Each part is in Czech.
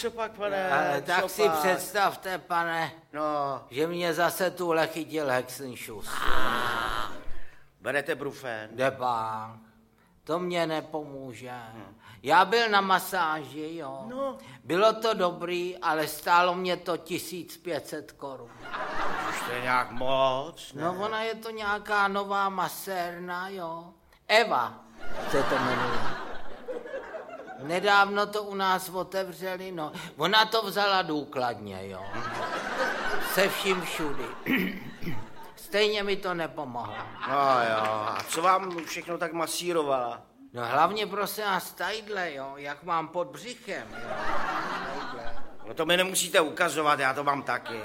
co pak, pane? Tak si představte, pane, No. že mě zase tuhle chytil Hexenšus. Berete brufen? Debák, to mě nepomůže. Já byl na masáži, jo. No. Bylo to dobrý, ale stálo mě to 1500 korun. Už to je nějak moc, ne? No ona je to nějaká nová masérna, jo. Eva se to jmenuje. Nedávno to u nás otevřeli, no. Ona to vzala důkladně, jo. Se vším všudy. Stejně mi to nepomohlo. No jo, a co vám všechno tak masírovala? No hlavně prosím vás tadyhle, jo, jak mám pod břichem, jo. Tadyhle. No to mi nemusíte ukazovat, já to mám taky.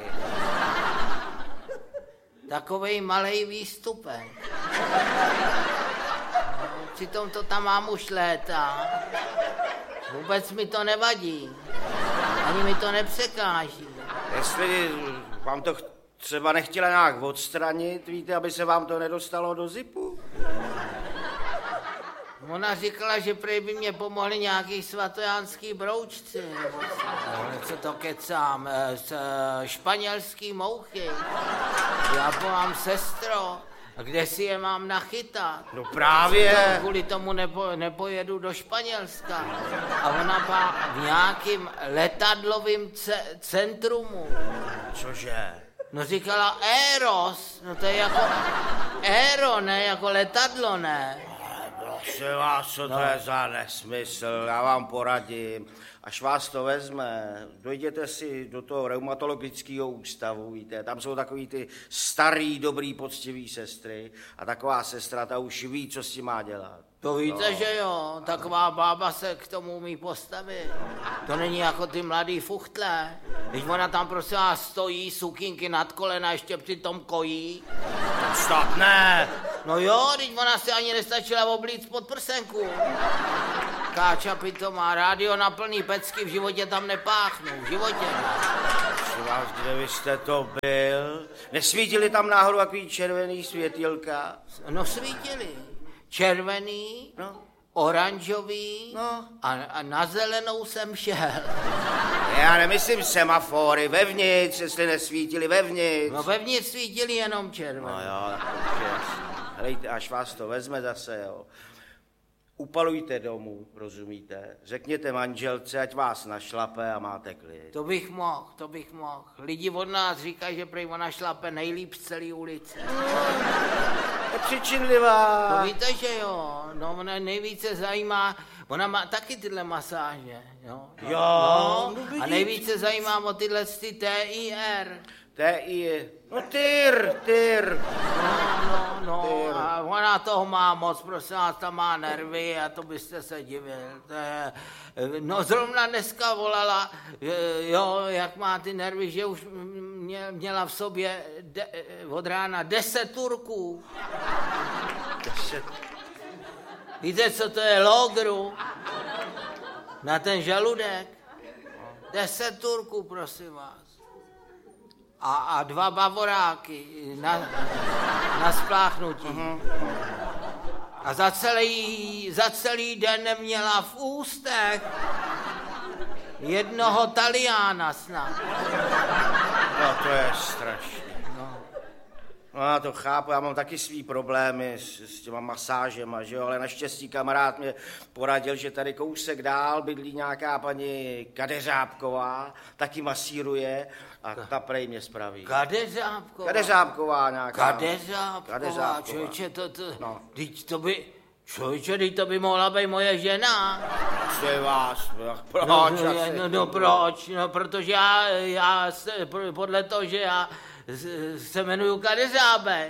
Takovej malej výstupek. No, přitom to tam mám už léta. Vůbec mi to nevadí. Ani mi to nepřekáží. Jestli vám to třeba nechtěla nějak odstranit, víte, aby se vám to nedostalo do zipu? Ona říkala, že prej by mě pomohli nějaký svatojánský broučci, nebo co to kecám, španělský mouchy. Já povám, sestro, kde si je mám nachytat? No právě. Kvůli tomu nepojedu do Španělska. A ona byla v nějakým letadlovým centrumu. Cože? No říkala Eros, no to je jako Aero, ne, jako letadlo, ne? Prosím vás, co to je za nesmysl, já vám poradím. Až vás to vezme, dojděte si do toho reumatologického ústavu, víte, tam jsou takový ty starý, dobrý, poctivý sestry a taková sestra, ta už ví, co s tím má dělat. To víte, že jo, taková bába se k tomu umí postavit. To není jako ty mladý fuchtle. Když ona tam prosím vás stojí, sukinky nad kolena, ještě přitom kojí. Snad ne. No jo, když ona si ani nestačila oblíct pod prsenku. Káča pitomá, rádio na plný pecky, v životě tam nepáchnu, v životě ne. Vás, kde vy jste to byl? Nesvítili tam náhodou takový červený světýlka? No svítili. Červený, no. Oranžový, no. A na zelenou jsem šel. Já nemyslím semafory, vevnitř, jestli nesvítili vevnitř. No vevnitř svítili jenom červený. No jo, tak to je jasný. Hlejte, až vás to vezme zase, jo. Upalujte domů, rozumíte? Řekněte manželce, ať vás našlape a máte klid. To bych mohl. Lidi od nás říkají, že prej ona šlape nejlíp z celé ulice. Je přičinlivá. To víte, že jo, no ona nejvíce zajímá, ona má taky tyhle masáže, jo. Jo. No, a nejvíce zajímá o tyhle ty TIR. TIR, no tyr. No, Tyr. a ona toho má moc, prosím vás, tam má nervy a to byste se divil. No zrovna dneska volala, jo, jak má ty nervy, že už měla v sobě od rána 10 Turků. 10. Víte, co to je logru? Na ten žaludek. 10 Turků, prosím vás. A 2 bavoráky na spláchnutí. A za celý den neměla v ústech jednoho Taliána snad. No to je strašné. No já to chápu, já mám taky svý problémy s těma masážema, že jo, ale naštěstí kamarád mě poradil, že tady kousek dál bydlí nějaká paní Kadeřábková, taky masíruje a ta prej mě spraví. Kadeřábková nějaká. Kadeřábková, člověče, no. Teď to by mohla být moje žena. Prosím vás, proč? Proč? No, protože já podle toho, že já se jmenuju Kadeřábek.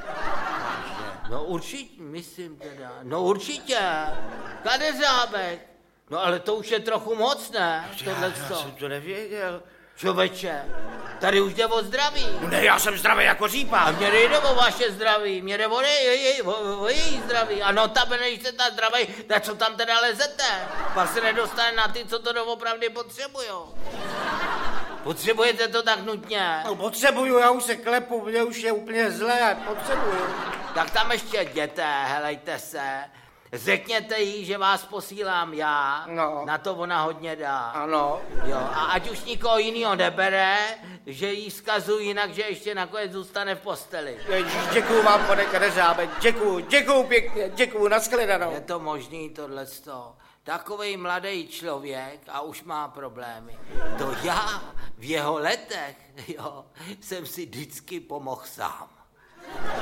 No určitě, myslím teda. No určitě, Kadeřábek. No ale to už je trochu moc, ne? Já jsem to nevěděl. Člověče, tady už jde o zdraví. Ne, já jsem zdravý jako řípa. A mě nejde o vaše zdraví, mě jde o její zdraví. A notabene, když jste ta zdraví, tak co tam teda lezete? Pak se nedostane na ty, co to doopravdy potřebujou. Potřebujete to tak nutně? No potřebuju, já už se klepu, mě už je úplně zlé, potřebuju. Tak tam ještě jděte, helejte se. řekněte jí, že vás posílám já, No. na to ona hodně dá. Ano. Jo, a ať už nikoho jinýho nebere, že jí vzkazují jinak, že ještě nakonec zůstane v posteli. Ježíš, děkuju vám, pane Kadeřábe, děkuju pěkně, děkuju, nashledanou. Je to možný tohleto. Takovej mladý člověk a už má problémy. To já v jeho letech, jo, jsem si vždycky pomohl sám.